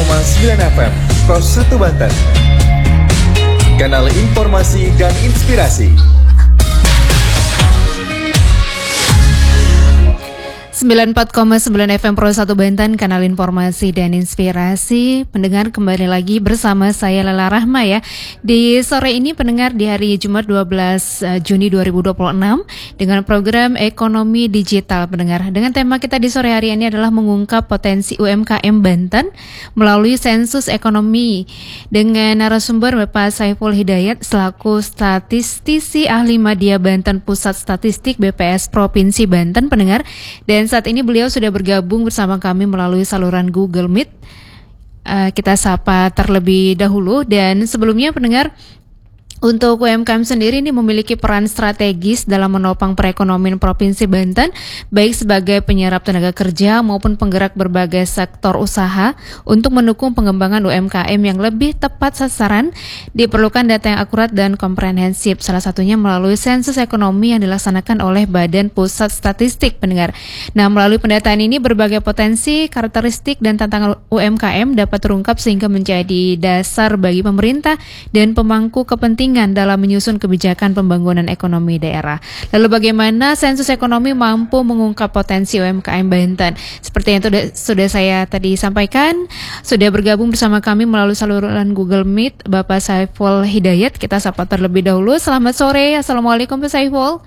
94,9 FM, Pros 1 Banten. Kanal informasi dan inspirasi. 94,9 FM Pro 1 Banten, kanal informasi dan inspirasi. Pendengar, kembali lagi bersama saya Lela Rahma ya. Di sore ini pendengar, di hari Jumat 12 Juni 2026 dengan program Ekonomi Digital pendengar. Dengan tema kita di sore hari ini adalah mengungkap potensi UMKM Banten melalui sensus ekonomi dengan narasumber Bapak Saiful Hidayat selaku statistisi ahli Madya Banten Pusat Statistik BPS Provinsi Banten pendengar. Dan saat ini beliau sudah bergabung bersama kami melalui saluran Google Meet. Kita sapa terlebih dahulu. Dan sebelumnya pendengar, untuk UMKM sendiri ini memiliki peran strategis dalam menopang perekonomian Provinsi Banten, baik sebagai penyerap tenaga kerja maupun penggerak berbagai sektor usaha. Untuk mendukung pengembangan UMKM yang lebih tepat sasaran, diperlukan data yang akurat dan komprehensif, salah satunya melalui sensus ekonomi yang dilaksanakan oleh Badan Pusat Statistik pendengar. Nah, melalui pendataan ini berbagai potensi, karakteristik, dan tantangan UMKM dapat terungkap sehingga menjadi dasar bagi pemerintah dan pemangku kepentingan dalam menyusun kebijakan pembangunan ekonomi daerah. Lalu bagaimana sensus ekonomi mampu mengungkap potensi UMKM Banten? Seperti yang sudah saya tadi sampaikan, sudah bergabung bersama kami melalui saluran Google Meet Bapak Saiful Hidayat. Kita sapa terlebih dahulu. Selamat sore. Assalamualaikum Pak Saiful.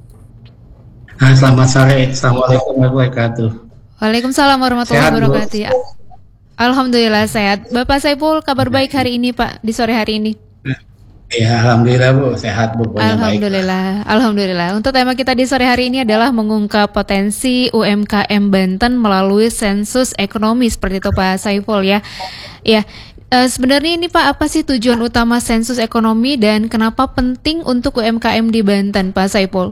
Selamat sore. Assalamualaikum warahmatullahi wabarakatuh. Waalaikumsalam warahmatullahi wabarakatuh. Alhamdulillah sehat. Bapak Saiful, kabar baik hari ini Pak, di sore hari ini? Ya, alhamdulillah Bu, sehat Bu. Alhamdulillah, baik. Alhamdulillah. Untuk tema kita di sore hari ini adalah mengungkap potensi UMKM Banten melalui sensus ekonomi, seperti itu Pak Saiful ya. Ya, sebenarnya ini Pak, apa sih tujuan utama sensus ekonomi dan kenapa penting untuk UMKM di Banten, Pak Saiful?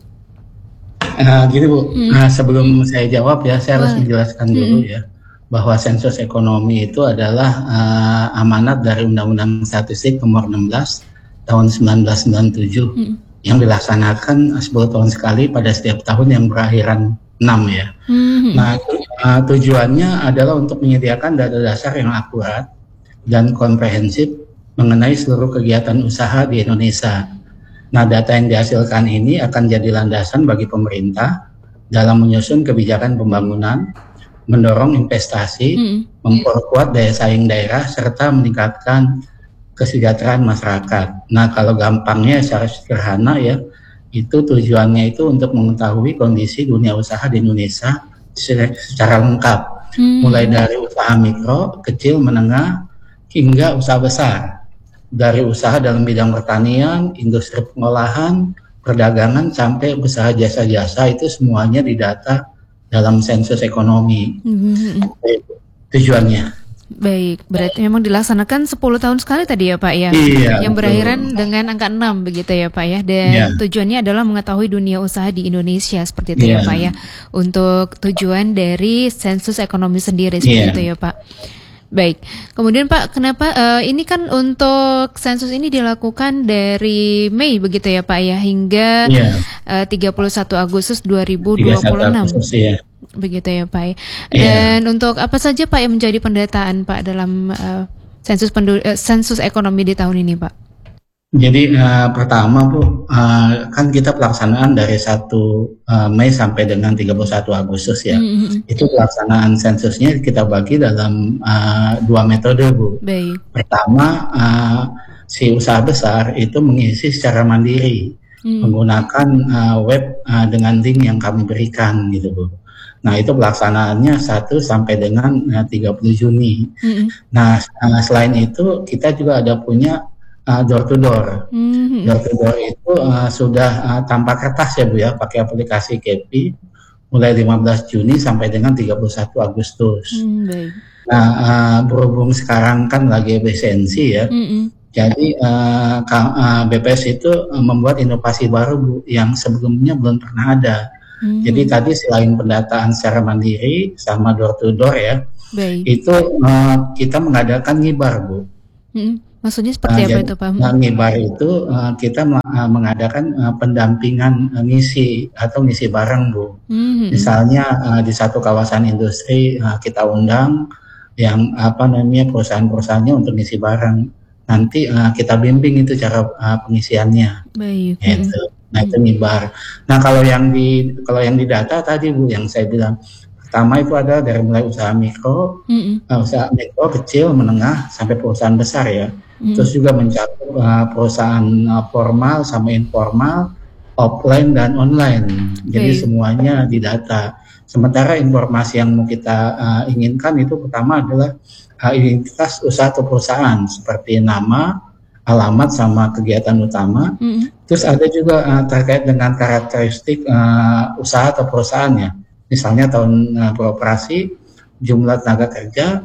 Gini Bu, sebelum saya jawab ya, saya harus menjelaskan dulu ya, bahwa sensus ekonomi itu adalah amanat dari Undang-Undang Statistik nomor 16 tahun 1997 yang dilaksanakan 10 tahun sekali pada setiap tahun yang berakhiran 6 ya. Nah, tujuannya adalah untuk menyediakan data dasar yang akurat dan komprehensif mengenai seluruh kegiatan usaha di Indonesia. Nah, data yang dihasilkan ini akan jadi landasan bagi pemerintah dalam menyusun kebijakan pembangunan, mendorong investasi, memperkuat daya saing daerah, serta meningkatkan kesejahteraan masyarakat. Nah, kalau gampangnya secara sederhana ya, itu tujuannya itu untuk mengetahui kondisi dunia usaha di Indonesia secara lengkap, mulai dari usaha mikro, kecil, menengah, hingga usaha besar. Dari usaha dalam bidang pertanian, industri pengolahan, perdagangan, sampai usaha jasa-jasa, itu semuanya didata dalam sensus ekonomi. Tujuannya. Baik, berarti memang dilaksanakan 10 tahun sekali tadi ya Pak ya? Iya, yang berakhiran dengan angka 6 begitu ya Pak ya? Dan tujuannya adalah mengetahui dunia usaha di Indonesia, seperti itu ya Pak ya? Untuk tujuan dari sensus ekonomi sendiri, seperti itu ya Pak? Baik, kemudian Pak, kenapa ini kan untuk sensus ini dilakukan dari Mei begitu ya Pak ya, hingga 31 Agustus 2026. Begitu ya Pak ya. Dan untuk apa saja Pak yang menjadi pendataan Pak dalam sensus ekonomi di tahun ini Pak? Jadi pertama Bu, kan kita pelaksanaan dari 1 Mei sampai dengan 31 Agustus ya. Itu pelaksanaan sensusnya kita bagi dalam 2 metode Bu. Baik. Pertama, si usaha besar itu mengisi secara mandiri menggunakan web dengan link yang kami berikan gitu Bu. Nah, itu pelaksanaannya 1 sampai dengan 30 Juni. Nah, selain itu kita juga ada punya door to door. Door to door itu sudah tanpa kertas ya Bu ya, pakai aplikasi Kepi mulai 15 Juni sampai dengan 31 Agustus. Nah, berhubung sekarang kan lagi efisiensi ya, jadi BPS itu membuat inovasi baru Bu, yang sebelumnya belum pernah ada. Jadi tadi selain pendataan secara mandiri sama door to door ya, itu kita mengadakan ngibar Bu. Maksudnya seperti apa itu Pak? Ngibar itu kita mengadakan pendampingan ngisi bareng Bu. Misalnya di satu kawasan industri kita undang yang perusahaan-perusahaannya untuk ngisi barang. Nanti kita bimbing itu cara pengisiannya. Baik. Gitu. Nah itu ngibar. Nah kalau yang di data tadi Bu, yang saya bilang pertama itu ada dari mulai usaha mikro, usaha mikro, kecil, menengah sampai perusahaan besar ya. Terus juga mencakup perusahaan formal sama informal, offline dan online. Jadi semuanya didata. Sementara informasi yang mau kita inginkan itu pertama adalah identitas usaha atau perusahaan seperti nama, alamat sama kegiatan utama. Terus ada juga terkait dengan karakteristik usaha atau perusahaannya. Misalnya tahun beroperasi, jumlah tenaga kerja,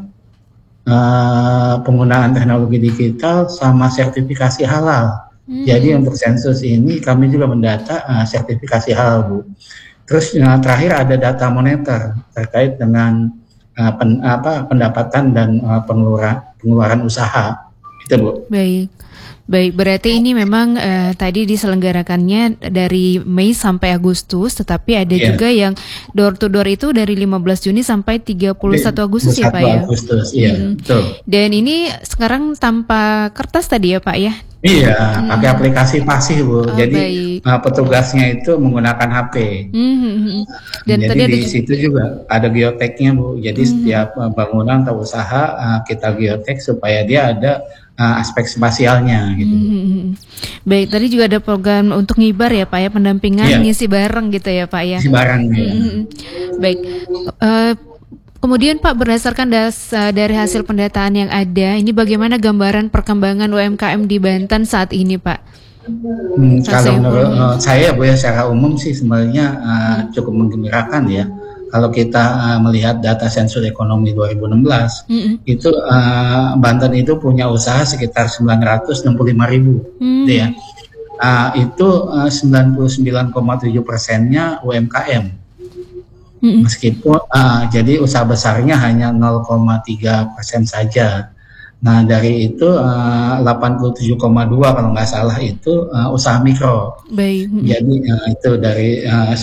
penggunaan teknologi digital, sama sertifikasi halal. Jadi untuk sensus ini kami juga mendata sertifikasi halal Bu. Terus terakhir ada data moneter terkait dengan pendapatan dan pengeluaran usaha. Itu Bu. Baik, berarti ini memang tadi diselenggarakannya dari Mei sampai Agustus, tetapi ada juga yang door to door itu dari 15 Juni sampai 31 Agustus ya Pak ya? 31 Agustus, iya, betul. Dan ini sekarang tanpa kertas tadi ya Pak ya? Iya, pakai aplikasi pasif Bu. Jadi petugasnya itu menggunakan HP. Dan jadi di situ juga ada geoteknya Bu. Jadi setiap bangunan atau usaha kita geotek supaya dia ada aspek spasialnya gitu. Baik, tadi juga ada program untuk ngibar ya Pak ya, pendampingan ngisi bareng gitu ya Pak ya. Ngisi bareng ya. Baik. Kemudian Pak, berdasarkan dari hasil pendataan yang ada, ini bagaimana gambaran perkembangan UMKM di Banten saat ini Pak? Kalau menurut saya Bu ya, secara umum sih sebenarnya cukup menggembirakan ya. Kalau kita melihat data sensus ekonomi 2016, itu Banten itu punya usaha sekitar 965.000, gitu ya. Itu 99,7%-nya UMKM. Meskipun jadi usaha besarnya hanya 0,3% saja. Nah dari itu 87,2 kalau nggak salah itu usaha mikro. Baik. Jadi itu dari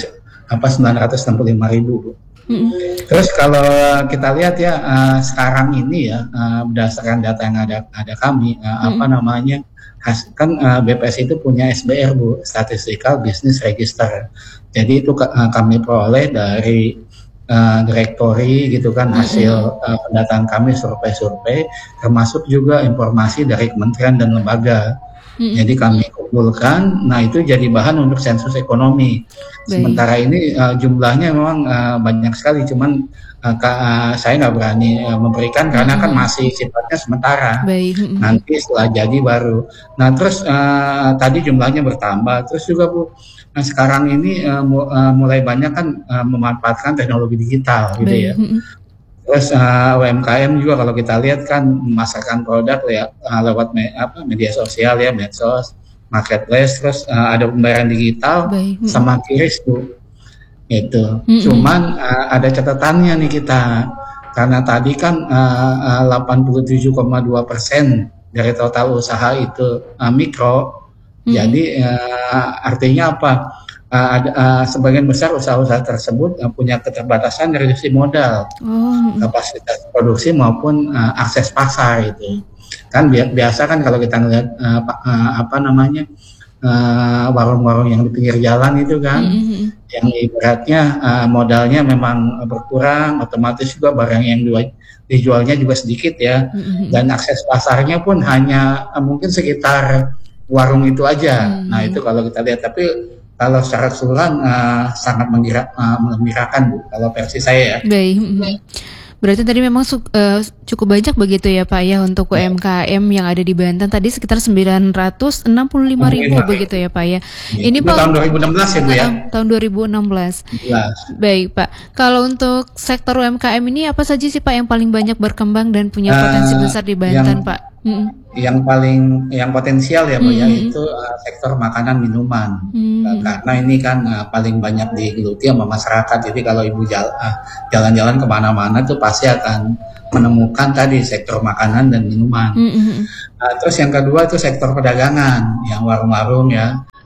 965.000. Terus kalau kita lihat ya sekarang ini ya berdasarkan data yang ada kami kan BPS itu punya SBR Bu, Statistical Business Register. Jadi itu kami peroleh dari direktori gitu kan, hasil pendataan kami, survei-survei, termasuk juga informasi dari kementerian dan lembaga. Jadi kami kumpulkan, nah itu jadi bahan untuk sensus ekonomi. Sementara ini jumlahnya memang banyak sekali, cuman saya nggak berani memberikan karena kan masih sifatnya sementara. Nanti setelah jadi baru. Nah terus tadi jumlahnya bertambah, terus juga Bu, sekarang ini mulai banyak kan memanfaatkan teknologi digital gitu ya. Terus UMKM juga kalau kita lihat kan memasarkan produk ya lewat media sosial ya, medsos, marketplace, terus ada pembayaran digital sama QRIS Bu. Itu. Cuman ada catatannya nih kita, karena tadi kan 87,2% dari total usaha itu mikro. Jadi artinya apa? Sebagian besar usaha-usaha tersebut punya keterbatasan dari sisi modal, kapasitas produksi maupun akses pasar itu. Kan biasa kan kalau kita ngelihat warung-warung yang di pinggir jalan itu kan, yang ibaratnya modalnya memang berkurang, otomatis juga barang yang dijualnya juga sedikit ya, dan akses pasarnya pun hanya mungkin sekitar warung itu aja. Nah itu kalau kita lihat, tapi kalau secara keseluruhan sangat menggembirakan Bu, kalau versi saya ya. Baik. Berarti tadi memang cukup banyak begitu ya Pak ya untuk UMKM yang ada di Banten tadi sekitar 965.000 begitu ya Pak ya. Ini Pak tahun 2016 ya Bu ya. Tahun 2016. Baik Pak. Kalau untuk sektor UMKM ini apa saja sih Pak yang paling banyak berkembang dan punya potensi besar di Banten Pak? Yang potensial ya Bu ya itu sektor makanan minuman, karena ini kan paling banyak digeluti sama masyarakat. Jadi kalau ibu jalan-jalan kemana-mana tuh pasti akan menemukan tadi sektor makanan dan minuman. Terus yang kedua itu sektor perdagangan, yang warung-warung ya,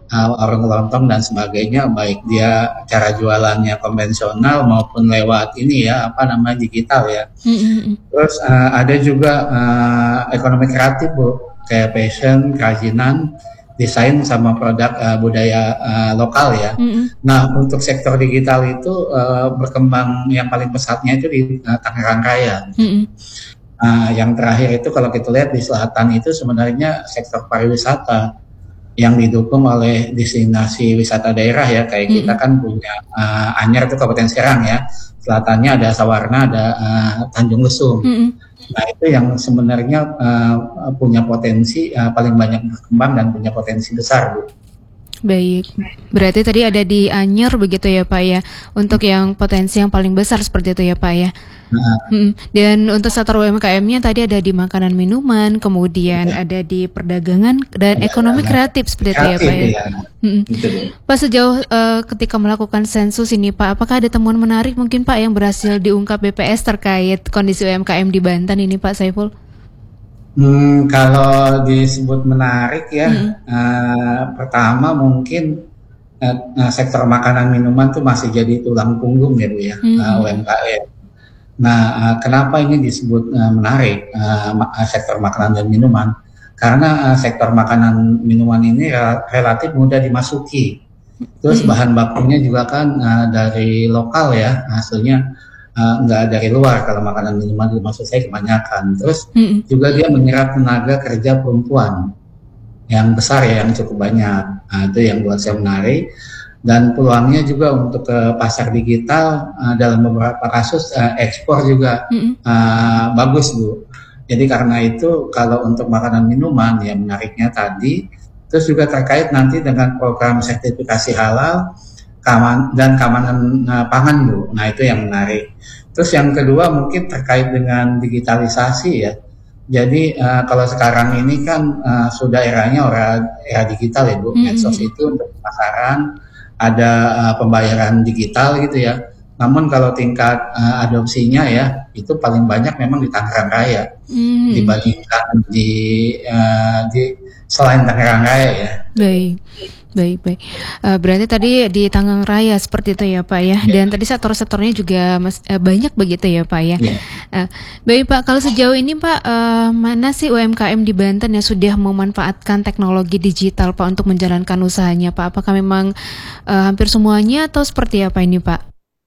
warung kelontong dan sebagainya, baik dia cara jualannya konvensional maupun lewat ini ya digital ya. Terus ada juga ekonomi kreatif Bu, kayak fashion, kerajinan, desain sama produk budaya lokal ya. Nah untuk sektor digital itu berkembang yang paling pesatnya itu di Tangerang Raya. Yang terakhir itu kalau kita lihat di selatan itu sebenarnya sektor pariwisata yang didukung oleh destinasi wisata daerah ya, kayak kita kan punya Anyer itu Kabupaten Serang ya, selatannya ada Sawarna, ada Tanjung Lesung. Nah itu yang sebenarnya punya potensi paling banyak berkembang dan punya potensi besar Bu. Baik, berarti tadi ada di Anyer begitu ya Pak ya, untuk yang potensi yang paling besar seperti itu ya Pak ya. Dan untuk sektor UMKM-nya tadi ada di makanan minuman, kemudian ada di perdagangan dan ekonomi kreatif seperti itu ya Pak ya. Pak sejauh ketika melakukan sensus ini Pak, apakah ada temuan menarik mungkin Pak yang berhasil diungkap BPS terkait kondisi UMKM di Banten ini Pak Saiful? Kalau disebut menarik ya, pertama mungkin sektor makanan minuman tuh masih jadi tulang punggung ya Bu ya, UMKM. Nah, kenapa ini disebut menarik sektor makanan dan minuman? Karena sektor makanan minuman ini relatif mudah dimasuki. Terus bahan bakunya juga kan dari lokal ya, hasilnya nggak dari luar. Kalau makanan minuman itu maksud saya kebanyakan. Terus juga dia menyerap tenaga kerja perempuan yang besar ya, yang cukup banyak. Nah, itu yang buat saya menarik. Dan peluangnya juga untuk ke pasar digital dalam beberapa kasus ekspor juga bagus Bu. Jadi karena itu kalau untuk makanan minuman ya menariknya tadi, terus juga terkait nanti dengan program sertifikasi halal dan keamanan pangan Bu. Nah itu yang menarik. Terus yang kedua mungkin terkait dengan digitalisasi ya. Jadi kalau sekarang ini kan sudah eranya era digital ya Bu. Medsos itu untuk pemasaran, ada pembayaran digital gitu ya. Namun kalau tingkat adopsinya ya itu paling banyak memang di Tangerang Raya dibandingkan di selain Tangerang Raya ya. Baik. Berarti tadi di Tangerang Raya seperti itu ya Pak ya. Dan tadi sektor-sektornya juga banyak begitu ya Pak ya. Baik Pak, kalau sejauh ini Pak mana sih UMKM di Banten yang sudah memanfaatkan teknologi digital Pak untuk menjalankan usahanya Pak? Apakah memang hampir semuanya atau seperti apa ini Pak?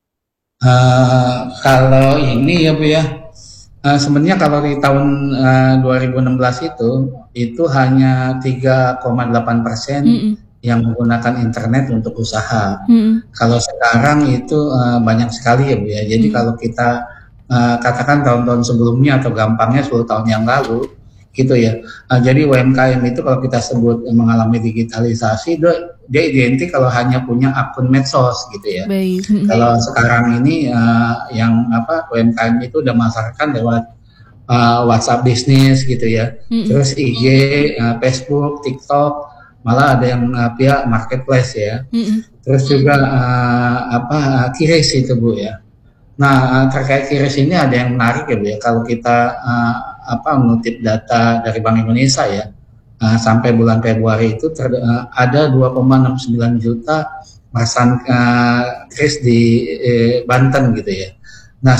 Kalau ini ya Bu ya, sebenarnya kalau di tahun 2016 itu hanya 3,8% yang menggunakan internet untuk usaha. Kalau sekarang itu banyak sekali ya Bu ya. Jadi kalau kita katakan tahun-tahun sebelumnya atau gampangnya 10 tahun yang lalu gitu ya. Jadi UMKM itu kalau kita sebut mengalami digitalisasi, dia identik kalau hanya punya akun medsos gitu ya. Kalau sekarang ini yang UMKM itu udah masarkan lewat WhatsApp bisnis gitu ya. Terus IG, Facebook, TikTok, malah ada yang pihak marketplace ya. Terus juga QRIS itu Bu ya. Nah terkait QRIS ini ada yang menarik ya Bu ya. Kalau kita mengutip data dari Bank Indonesia ya, sampai bulan Februari itu ada 2,69 juta pasang QRIS di Banten gitu ya. Nah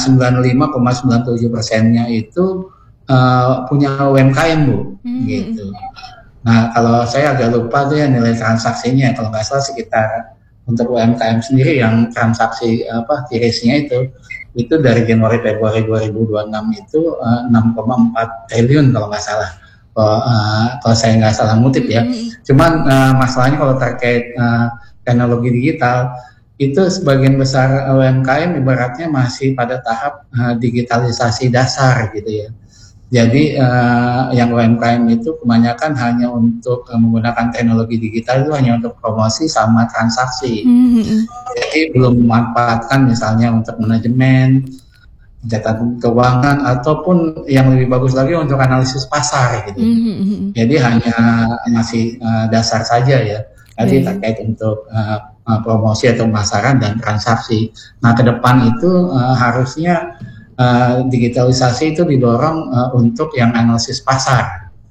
95,97%-nya itu punya UMKM Bu gitu. Nah kalau saya agak lupa tuh ya nilai transaksinya, kalau nggak salah sekitar untuk UMKM sendiri yang transaksi QRIS-nya itu dari Januari Februari 2026 itu 6,4 triliun kalau nggak salah. Kalau saya nggak salah ngutip ya. Cuman masalahnya kalau terkait teknologi digital itu sebagian besar UMKM ibaratnya masih pada tahap digitalisasi dasar gitu ya. Jadi yang UMKM itu kebanyakan hanya untuk menggunakan teknologi digital itu hanya untuk promosi sama transaksi. Jadi belum memanfaatkan misalnya untuk manajemen, catatan keuangan, ataupun yang lebih bagus lagi untuk analisis pasar gitu. Jadi hanya masih dasar saja ya. Jadi terkait untuk promosi atau pemasaran dan transaksi. Nah ke depan itu harusnya digitalisasi itu didorong untuk yang analisis pasar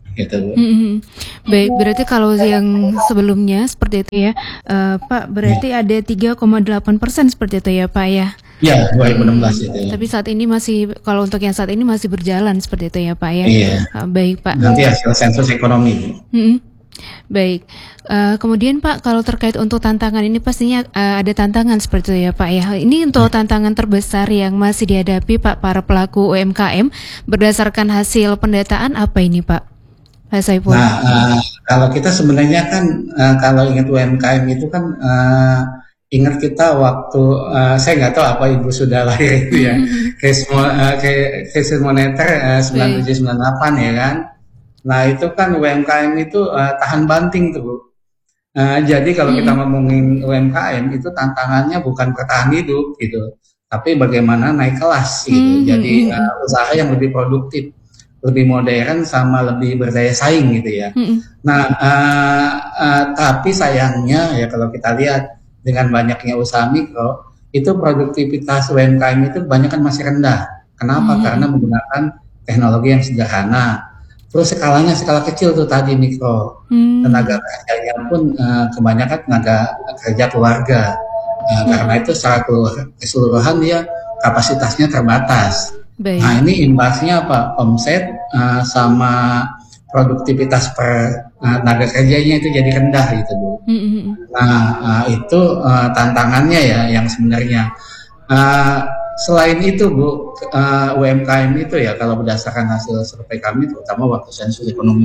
gitu Bu. Baik, berarti kalau yang sebelumnya seperti itu ya, Pak, berarti ada 3,8% seperti itu ya Pak ya. Ya, 2016 itu ya. Tapi saat ini masih, kalau untuk yang saat ini masih berjalan seperti itu ya Pak ya. Iya. Baik Pak. Nanti hasil sensus ekonomi Bu. Baik, kemudian Pak, kalau terkait untuk tantangan ini pastinya ada tantangan seperti itu ya Pak ya. Ini untuk tantangan terbesar yang masih dihadapi Pak para pelaku UMKM berdasarkan hasil pendataan apa ini Pak? Pak Saiful. Nah, kalau kita sebenarnya kan kalau ingat UMKM itu kan ingat kita waktu saya nggak tahu apa Ibu sudah lahir itu ya, krisis moneter 97-98 ya kan. Nah itu kan UMKM itu tahan banting tuh Bu. Jadi kalau kita ngomongin UMKM itu tantangannya bukan bertahan hidup gitu, tapi bagaimana naik kelas gitu. Jadi usaha yang lebih produktif, lebih modern sama lebih berdaya saing gitu ya. Nah tapi sayangnya ya kalau kita lihat dengan banyaknya usaha mikro itu produktivitas UMKM itu kebanyakan masih rendah. Kenapa? Karena menggunakan teknologi yang sederhana. Terus skalanya skala kecil tuh tadi mikro, tenaga kerjanya pun kebanyakan tenaga kerja keluarga, karena itu secara keseluruhan dia kapasitasnya terbatas. Baik. Nah ini imbasnya apa? Omset sama produktivitas per tenaga kerjanya itu jadi rendah gitu Bu. Nah itu tantangannya ya yang sebenarnya. Selain itu Bu, UMKM itu ya kalau berdasarkan hasil survei kami terutama waktu sensus ekonomi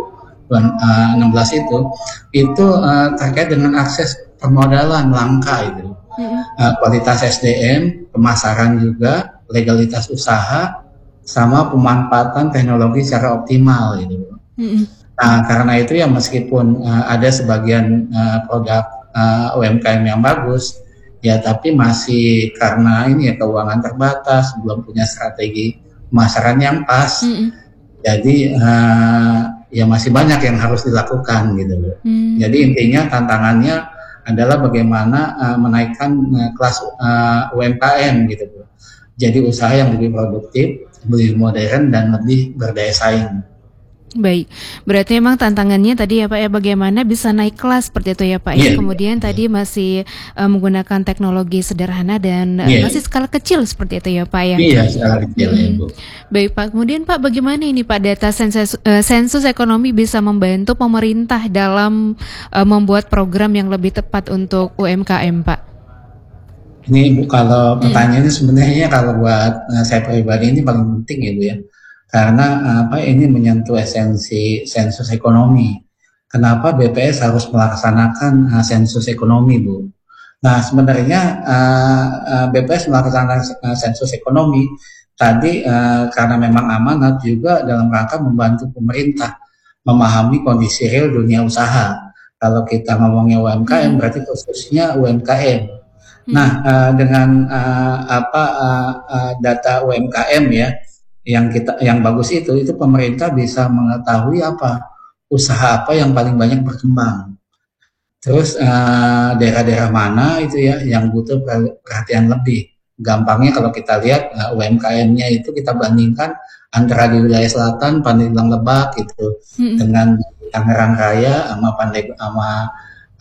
2016 itu terkait dengan akses permodalan langka itu, kualitas SDM, pemasaran juga, legalitas usaha, sama pemanfaatan teknologi secara optimal gitu. Nah karena itu ya meskipun ada sebagian produk UMKM yang bagus, ya tapi masih karena ini ya keuangan terbatas, belum punya strategi pemasaran yang pas, jadi ya masih banyak yang harus dilakukan gitu loh. Jadi intinya tantangannya adalah bagaimana menaikkan kelas UMKM gitu loh. Jadi usaha yang lebih produktif, lebih modern dan lebih berdaya saing. Baik, berarti memang tantangannya tadi ya Pak ya, bagaimana bisa naik kelas seperti itu ya Pak ya. Kemudian tadi masih menggunakan teknologi sederhana dan masih skala kecil seperti itu ya Pak ya. Iya, skala kecil ya Bu. Baik Pak, kemudian Pak bagaimana ini Pak data sensus ekonomi bisa membantu pemerintah dalam membuat program yang lebih tepat untuk UMKM Pak? Ini Bu, kalau pertanyaannya sebenarnya kalau buat saya pribadi ini paling penting ya Bu ya. Karena ini menyentuh esensi sensus ekonomi. Kenapa BPS harus melaksanakan sensus ekonomi, Bu? Nah, sebenarnya BPS melaksanakan sensus ekonomi tadi karena memang amanat juga dalam rangka membantu pemerintah memahami kondisi real dunia usaha. Kalau kita ngomongnya UMKM berarti khususnya UMKM. Nah, dengan data UMKM ya, yang bagus itu pemerintah bisa mengetahui usaha apa yang paling banyak berkembang. Terus daerah-daerah mana itu ya yang butuh perhatian lebih. Gampangnya kalau kita lihat UMKM-nya itu kita bandingkan antara di wilayah selatan Pandeglang Lebak gitu dengan Tangerang Raya sama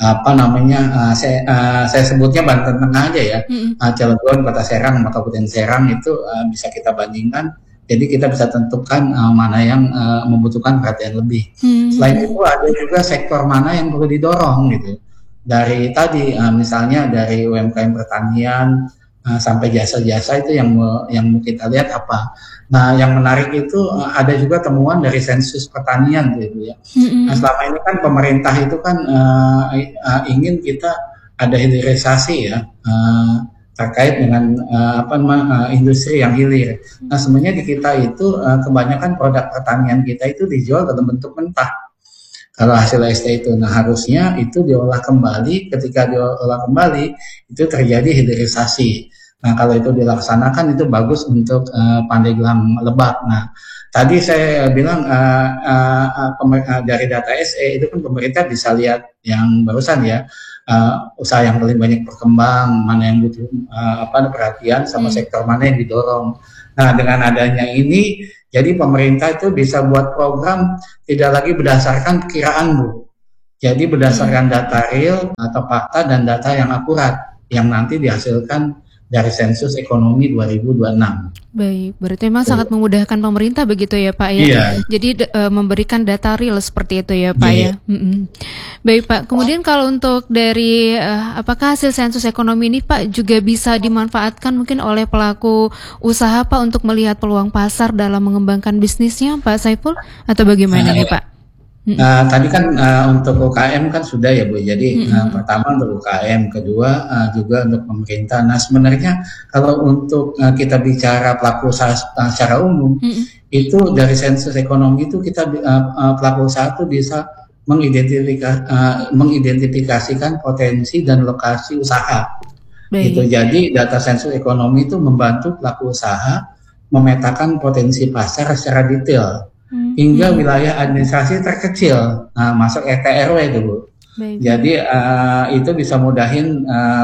saya sebutnya Banten Tengah aja ya, Cilegon, Kota Serang sama Kabupaten Serang itu bisa kita bandingkan. Jadi kita bisa tentukan mana yang membutuhkan perhatian lebih. Selain itu ada juga sektor mana yang perlu didorong gitu. Dari tadi misalnya dari UMKM pertanian sampai jasa-jasa itu yang mau kita lihat apa. Nah yang menarik itu ada juga temuan dari sensus pertanian gitu ya. Nah selama ini kan pemerintah itu kan ingin kita ada hilirisasi ya. Terkait dengan industri yang hilir. Nah sebenarnya di kita itu kebanyakan produk pertanian kita itu dijual dalam bentuk mentah. Kalau hasil ST itu, nah harusnya itu diolah kembali. Ketika diolah kembali itu terjadi hilirisasi. Nah kalau itu dilaksanakan itu bagus untuk Pandeglang Lebak. Nah tadi saya bilang dari data SE itu kan pemerintah bisa lihat yang barusan ya. Usaha yang paling banyak berkembang, mana yang butuh perhatian, sama sektor mana yang didorong. Nah dengan adanya ini Jadi pemerintah itu bisa buat program tidak lagi berdasarkan perkiraan, Bu. Jadi berdasarkan data real atau fakta dan data yang akurat yang nanti dihasilkan dari sensus ekonomi 2026. Baik, berarti memang sangat memudahkan pemerintah begitu ya Pak ya. Iya. Jadi memberikan data real seperti itu ya Pak ya. Baik Pak, kemudian kalau untuk dari apakah hasil sensus ekonomi ini Pak juga bisa dimanfaatkan mungkin oleh pelaku usaha Pak untuk melihat peluang pasar dalam mengembangkan bisnisnya Pak Saiful atau bagaimana nih Pak? Tadi kan untuk UKM kan sudah ya Bu. Jadi pertama untuk UKM, kedua juga untuk pemerintah. Nah sebenarnya kalau untuk kita bicara pelaku usaha secara umum, itu dari sensus ekonomi itu kita pelaku usaha itu bisa mengidentifikasikan potensi dan lokasi usaha. Gitu. Jadi data sensus ekonomi itu membantu pelaku usaha memetakan potensi pasar secara detail. Hingga wilayah administrasi terkecil, masuk RT RW itu Bu. Jadi itu bisa mudahin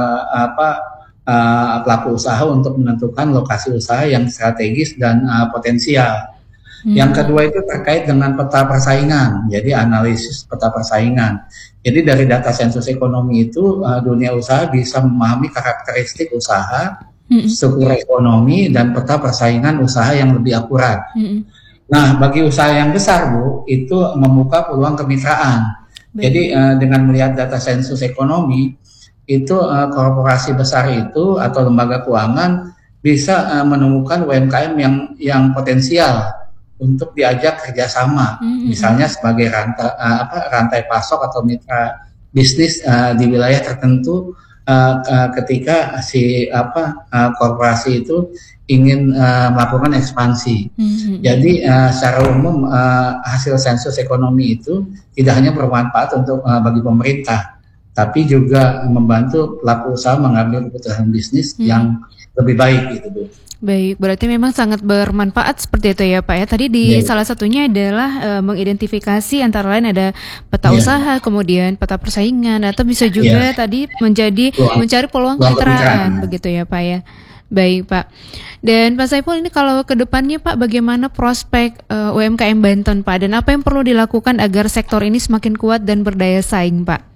pelaku usaha untuk menentukan lokasi usaha yang strategis dan potensial. Yang kedua itu terkait dengan peta persaingan, jadi analisis peta persaingan. Jadi dari data sensus ekonomi itu dunia usaha bisa memahami karakteristik usaha, struktur ekonomi dan peta persaingan usaha yang lebih akurat. Nah, bagi usaha yang besar, Bu, itu membuka peluang kemitraan. Jadi dengan melihat data sensus ekonomi, itu korporasi besar itu atau lembaga keuangan bisa menemukan UMKM yang potensial untuk diajak kerjasama, misalnya sebagai rantai pasok atau mitra bisnis di wilayah tertentu ketika si korporasi itu ingin melakukan ekspansi. Jadi secara umum hasil sensus ekonomi itu tidak hanya bermanfaat untuk bagi pemerintah, tapi juga membantu pelaku usaha mengambil keputusan bisnis yang lebih baik gitu Bu. Baik, berarti memang sangat bermanfaat seperti itu ya Pak ya. Tadi di salah satunya adalah mengidentifikasi antara lain ada peta usaha, kemudian peta persaingan, atau bisa juga tadi mencari peluang kemitraan begitu ya Pak ya. Baik Pak. Dan Pak Saiful, ini kalau ke depannya Pak, bagaimana prospek UMKM Banten Pak, dan apa yang perlu dilakukan agar sektor ini semakin kuat dan berdaya saing Pak?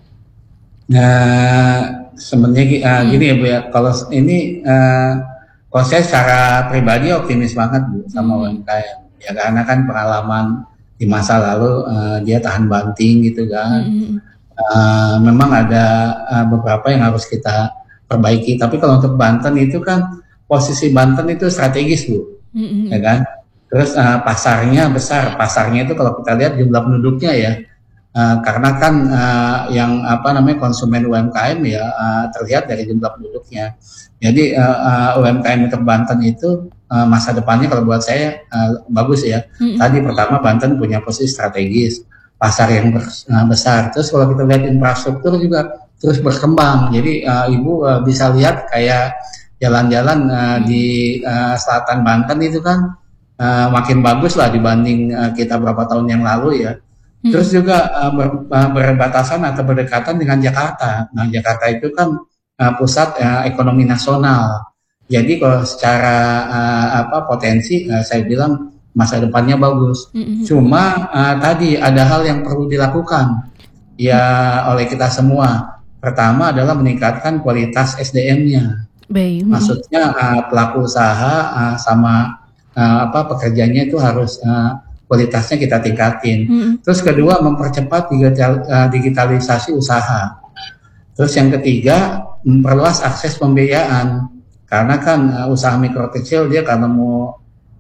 Nah, sebenarnya gini ya Bu ya, kalau ini kalau saya secara pribadi optimis banget Bu sama UMKM ya, karena kan pengalaman di masa lalu dia tahan banting gitu kan. Memang ada beberapa yang harus kita perbaiki, tapi kalau untuk Banten itu kan posisi Banten itu strategis Bu, ya kan. Terus pasarnya besar, pasarnya itu kalau kita lihat jumlah penduduknya ya, karena kan yang konsumen UMKM ya terlihat dari jumlah penduduknya. Jadi UMKM untuk Banten itu masa depannya kalau buat saya bagus ya. Tadi pertama Banten punya posisi strategis, pasar yang besar. Terus kalau kita lihat infrastruktur juga terus berkembang. Jadi Ibu bisa lihat kayak jalan-jalan di selatan Banten itu kan makin bagus lah dibanding kita berapa tahun yang lalu ya. Terus juga berbatasan atau berdekatan dengan Jakarta. Nah, Jakarta itu kan pusat ekonomi nasional. Jadi kalau secara potensi saya bilang masa depannya bagus. Cuma tadi ada hal yang perlu dilakukan ya oleh kita semua. Pertama adalah meningkatkan kualitas SDM-nya. Maksudnya pelaku usaha sama pekerjanya itu harus kualitasnya kita tingkatin. Terus kedua, mempercepat digitalisasi usaha. Terus yang ketiga, memperluas akses pembiayaan. Karena kan usaha mikro kecil dia kalau mau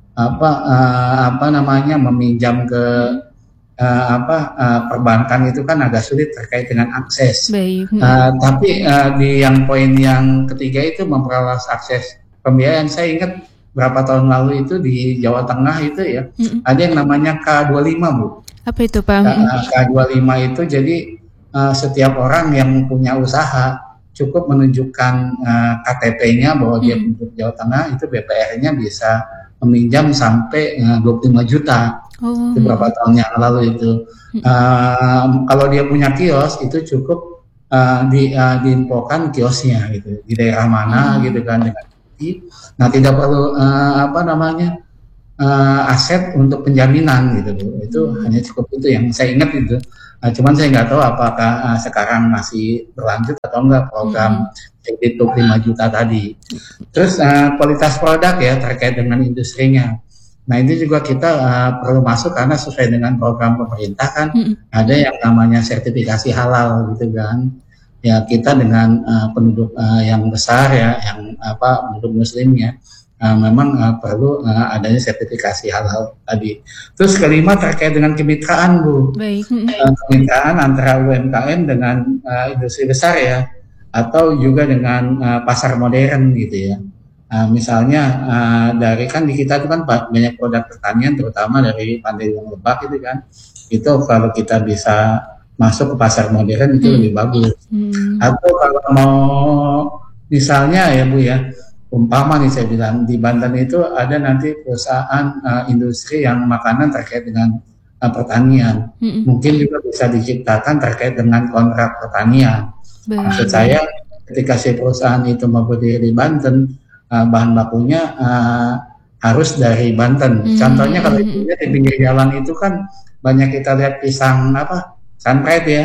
meminjam ke perbankan itu kan agak sulit terkait dengan akses. Tapi di yang poin yang ketiga itu memperluas akses pembiayaan. Saya ingat berapa tahun lalu itu di Jawa Tengah itu ya, ada yang namanya K25 Bu. Apa itu Pak? K25 itu jadi setiap orang yang punya usaha cukup menunjukkan KTP-nya bahwa dia penduduk Jawa Tengah, itu BPR-nya bisa meminjam sampai 25 juta. Itu berapa tahun yang lalu itu. Kalau dia punya kios itu cukup diinfokan kiosnya gitu, di daerah mana gitu kan. Nah tidak perlu aset untuk penjaminan gitu Bu. Itu hanya cukup itu yang saya ingat itu. Cuman saya nggak tahu apakah sekarang masih berlanjut atau enggak program kredit 5 juta tadi. Terus kualitas produk ya terkait dengan industrinya. Nah ini juga kita perlu masuk karena sesuai dengan program pemerintah kan ada yang namanya sertifikasi halal gitu kan. Ya kita dengan penduduk yang besar ya, yang penduduk muslimnya. Memang perlu adanya sertifikasi halal tadi. Terus kelima terkait dengan kemitraan Bu. Baik. Kemitraan antara UMKM dengan industri besar ya, atau juga dengan pasar modern gitu ya. Misalnya dari kan di kita itu kan banyak produk pertanian terutama dari Pandeglang Lebak itu kan. Itu kalau kita bisa masuk ke pasar modern itu lebih bagus. Atau kalau mau misalnya ya Bu ya, umpama nih saya bilang di Banten itu ada nanti perusahaan industri yang makanan terkait dengan pertanian. Mungkin juga bisa diciptakan terkait dengan kontrak pertanian. Maksud saya ketika si perusahaan itu mau berdiri di Banten, bahan bakunya harus dari Banten. Contohnya kalau di pinggir jalan itu kan banyak kita lihat pisang sunrise ya.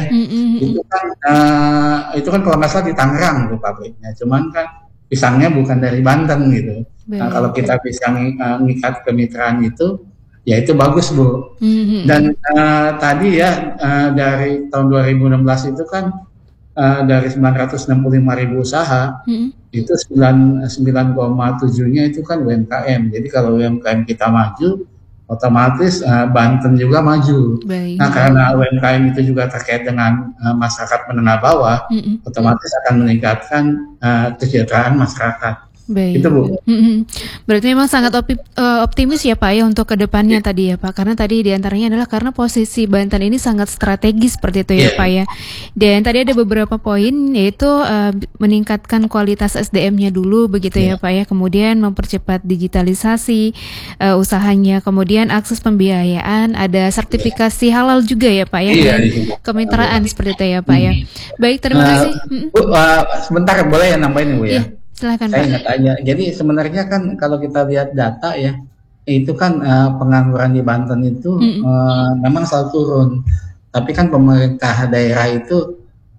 Itu kan kalau nggak salah di Tangerang tuh pabriknya. Cuman kan pisangnya bukan dari Banten gitu. Nah, kalau kita bisa ngikat kemitraan itu, ya itu bagus Bu. Dan tadi ya dari tahun 2016 itu kan dari 965.000 usaha, itu 9,7-nya itu kan UMKM. Jadi kalau UMKM kita maju, otomatis Banten juga maju. Nah karena UMKM itu juga terkait dengan masyarakat menengah bawah, otomatis akan meningkatkan kesejahteraan masyarakat. Itu Bu. Berarti memang sangat optimis ya Pak ya untuk kedepannya tadi ya Pak. Karena tadi diantaranya adalah karena posisi Banten ini sangat strategis seperti itu ya Pak ya. Dan tadi ada beberapa poin yaitu meningkatkan kualitas SDM-nya dulu begitu ya Pak ya. Kemudian mempercepat digitalisasi usahanya. Kemudian akses pembiayaan, ada sertifikasi halal juga ya Pak ya. Dan kemitraan seperti itu ya Pak ya. Baik, terima kasih. Bu, sebentar boleh ya nambahin Bu ya. Silakan saya Pak. ingat aja. Jadi sebenarnya kan kalau kita lihat data ya, itu kan pengangguran di Banten itu memang selalu turun. Tapi kan pemerintah daerah itu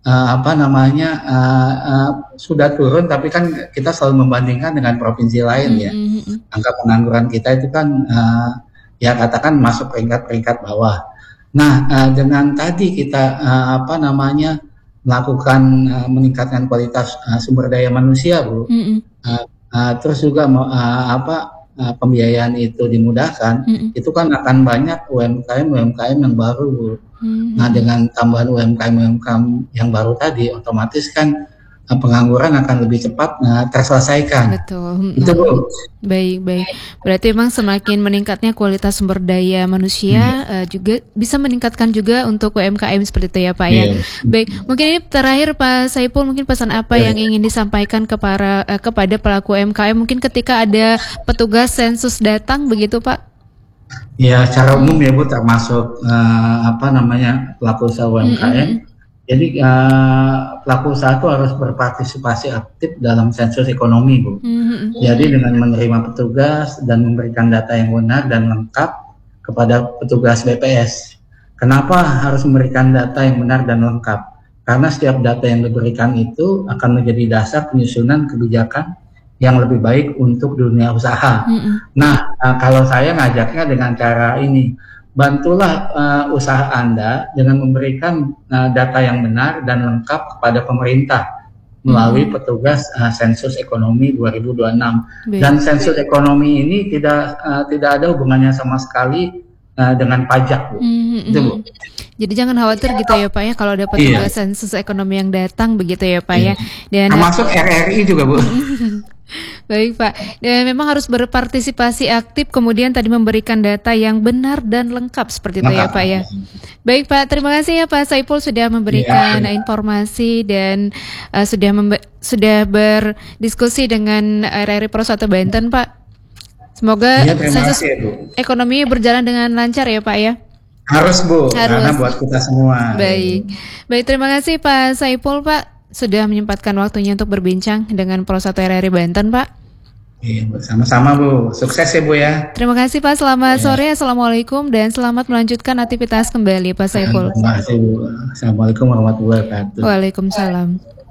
sudah turun, tapi kan kita selalu membandingkan dengan provinsi lain ya. Angka pengangguran kita itu kan ya katakan masuk peringkat bawah. Nah dengan tadi kita melakukan meningkatkan kualitas sumber daya manusia Bu, terus juga pembiayaan itu dimudahkan, itu kan akan banyak UMKM yang baru Bu. Nah dengan tambahan UMKM yang baru tadi, otomatis kan pengangguran akan lebih cepat terselesaikan. Betul. Itu Bu. Baik. Berarti memang semakin meningkatnya kualitas sumber daya manusia juga bisa meningkatkan juga untuk UMKM seperti itu ya Pak ya. Baik, mungkin ini terakhir Pak Saipul, mungkin pesan apa yang ingin disampaikan kepada pelaku UMKM mungkin ketika ada petugas sensus datang begitu Pak? Ya, secara umum ya Bu, termasuk pelaku usaha UMKM. Jadi pelaku usaha itu harus berpartisipasi aktif dalam sensus ekonomi Bu. Jadi dengan menerima petugas dan memberikan data yang benar dan lengkap kepada petugas BPS. Kenapa harus memberikan data yang benar dan lengkap? Karena setiap data yang diberikan itu akan menjadi dasar penyusunan kebijakan yang lebih baik untuk dunia usaha. Nah, kalau saya ngajaknya dengan cara ini, bantulah usaha Anda dengan memberikan data yang benar dan lengkap kepada pemerintah melalui petugas sensus ekonomi 2026. Dan sensus ekonomi ini tidak ada hubungannya sama sekali dengan pajak Bu. Itu Bu. Jadi jangan khawatir gitu ya Pak ya kalau ada petugas sensus ekonomi yang datang begitu ya Pak ya. Dan termasuk RRI juga Bu. Baik Pak, dan memang harus berpartisipasi aktif, kemudian tadi memberikan data yang benar dan lengkap seperti itu ya Pak ya. Baik Pak, terima kasih ya Pak Saipul sudah memberikan informasi dan sudah berdiskusi dengan RRI Pro 1 Banten Pak. Semoga sensus ekonomi berjalan dengan lancar ya Pak ya. Harus Bu, karena buat kita semua. Baik, terima kasih Pak Saipul Pak sudah menyempatkan waktunya untuk berbincang dengan Pro 1 RRI Banten Pak. Iya, sama-sama Bu. Sukses ya Bu ya. Terima kasih Pak, selamat sore, Assalamualaikum, dan selamat melanjutkan aktivitas kembali Pak Saiful. Terima kasih Bu. Assalamualaikum warahmatullahi wabarakatuh. Waalaikumsalam.